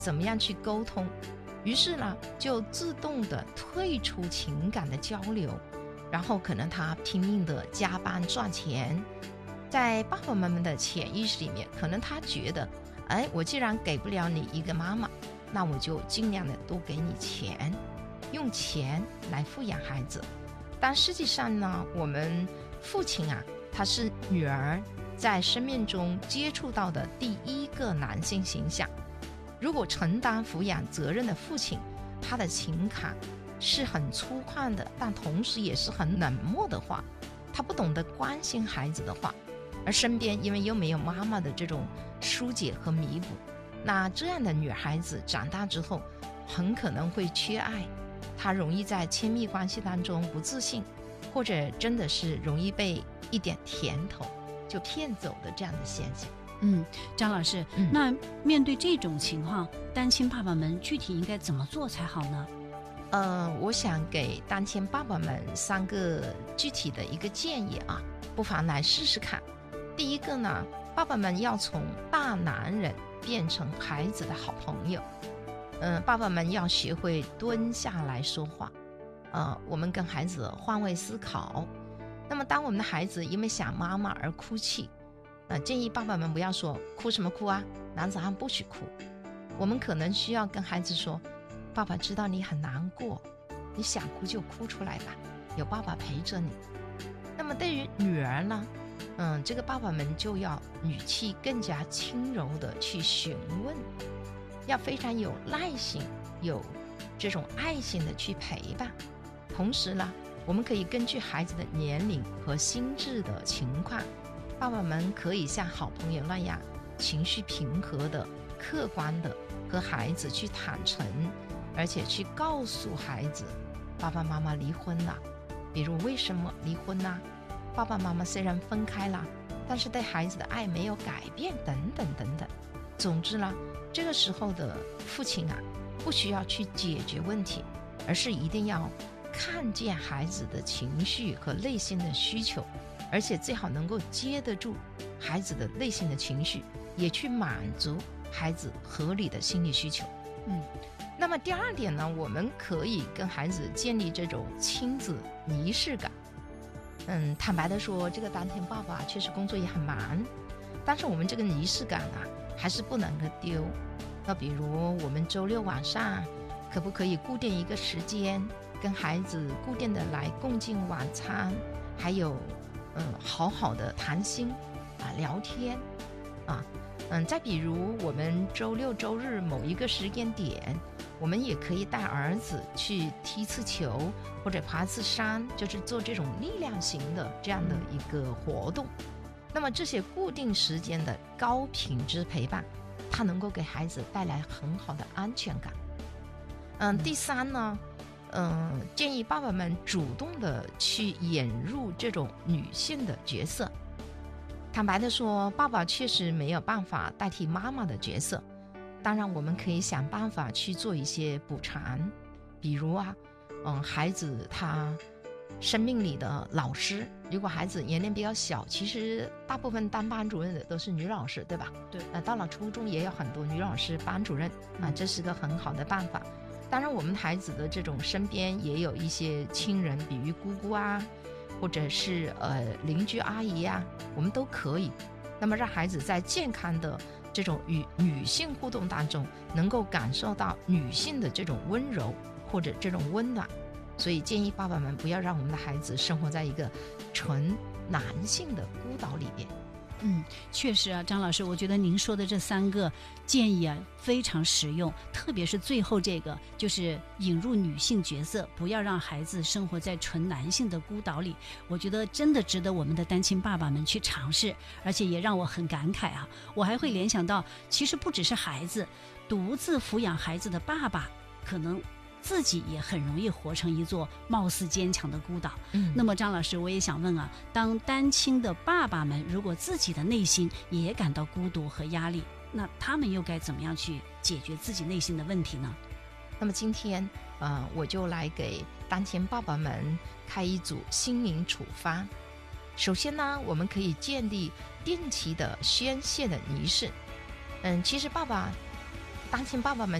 怎么样去沟通，于是呢就自动的退出情感的交流，然后可能他拼命的加班赚钱。在爸爸妈妈的潜意识里面，可能他觉得我既然给不了你一个妈妈，那我就尽量的多给你钱，用钱来富养孩子。但实际上呢，我们父亲啊，他是女儿在生命中接触到的第一个男性形象。如果承担抚养责任的父亲，他的情感是很粗犷的，但同时也是很冷漠的话，他不懂得关心孩子的话，而身边因为又没有妈妈的这种疏解和弥补，那这样的女孩子长大之后很可能会缺爱，她容易在亲密关系当中不自信，或者真的是容易被一点甜头就骗走的这样的现象。 张老师，那面对这种情况，单亲爸爸们具体应该怎么做才好呢？ 我想给单亲爸爸们3个具体的一个建议啊，不妨来试试看。第一个呢，爸爸们要从大男人变成孩子的好朋友。爸爸们要学会蹲下来说话。我们跟孩子换位思考。那么当我们的孩子因为想妈妈而哭泣，建议爸爸们不要说哭什么哭啊，男子汉不许哭。我们可能需要跟孩子说，爸爸知道你很难过，你想哭就哭出来吧，有爸爸陪着你。那么对于女儿呢，这个爸爸们就要语气更加轻柔的去询问，要非常有耐心，有这种爱心的去陪伴。同时呢，我们可以根据孩子的年龄和心智的情况，爸爸们可以像好朋友那样情绪平和的、客观的和孩子去坦诚，而且去告诉孩子，爸爸妈妈离婚了，比如为什么离婚呢？爸爸妈妈虽然分开了，但是对孩子的爱没有改变，等等等等。总之呢，这个时候的父亲啊，不需要去解决问题，而是一定要看见孩子的情绪和内心的需求，而且最好能够接得住孩子的内心的情绪，也去满足孩子合理的心理需求。那么第二点呢，我们可以跟孩子建立这种亲子仪式感。坦白的说，这个单亲爸爸确实工作也很忙，但是我们这个仪式感啊，还是不能够丢。那比如我们周六晚上可不可以固定一个时间，跟孩子固定的来共进晚餐，还有好好的谈心聊天啊。再比如我们周六周日某一个时间点，我们也可以带儿子去踢次球或者爬次山，就是做这种力量型的这样的一个活动。那么这些固定时间的高品质陪伴，它能够给孩子带来很好的安全感。第三呢，建议爸爸们主动的去引入这种女性的角色。坦白的说，爸爸确实没有办法代替妈妈的角色，当然我们可以想办法去做一些补偿，比如孩子他生命里的老师，如果孩子年龄比较小，其实大部分当班主任的都是女老师，对吧？ 对。 到了初中也有很多女老师班主任这是个很好的办法。当然我们孩子的这种身边也有一些亲人，比如姑姑啊，或者是邻居阿姨啊，我们都可以。那么让孩子在健康的这种与女性互动当中，能够感受到女性的这种温柔或者这种温暖。所以建议爸爸们不要让我们的孩子生活在一个纯男性的孤岛里边。 确实啊，张老师，我觉得您说的这3个建议非常实用，特别是最后这个，就是引入女性角色，不要让孩子生活在纯男性的孤岛里。我觉得真的值得我们的单亲爸爸们去尝试，而且也让我很感慨啊。我还会联想到，其实不只是孩子，独自抚养孩子的爸爸，可能自己也很容易活成一座貌似坚强的孤岛。那么张老师，我也想问当单亲的爸爸们如果自己的内心也感到孤独和压力，那他们又该怎么样去解决自己内心的问题呢？ 那么今天我就来给单亲爸爸们开一组心灵处方。首先呢，我们可以建立定期的宣泄的仪式。其实爸爸单亲爸爸们